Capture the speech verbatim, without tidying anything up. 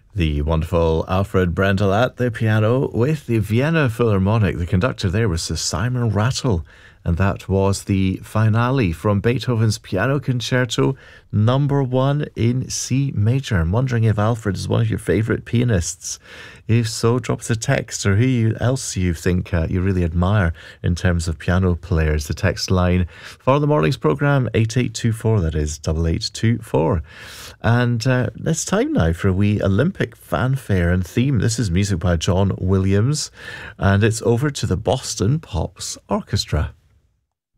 The wonderful Alfred Brendel at the piano with the Vienna Philharmonic. The conductor there was Sir Simon Rattle, and that was the finale from Beethoven's Piano Concerto number one in C major. I'm wondering if Alfred is one of your favourite pianists. If so, drop us a text, or who you, else you think uh, you really admire in terms of piano players. The text line for the morning's programme, eight eight two four, that is eight eight two four. And uh, it's time now for a wee Olympic fanfare and theme. This is music by John Williams, and it's over to the Boston Pops Orchestra.